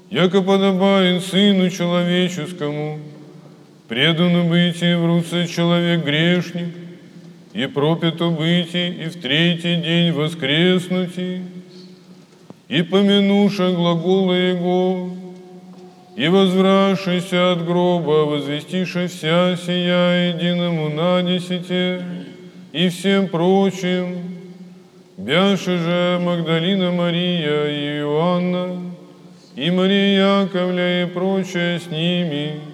яко подобает Сыну Человеческому, предану быть в руце человек грешник, и пропито быть, и в третий день воскреснуть, и помянуша глагола Его, и возвращайся от гроба, возвестиша вся сия единому на десяте, и всем прочим, бяше же Магдалина Мария и Иоанна, и Мария Яковля и прочее с ними,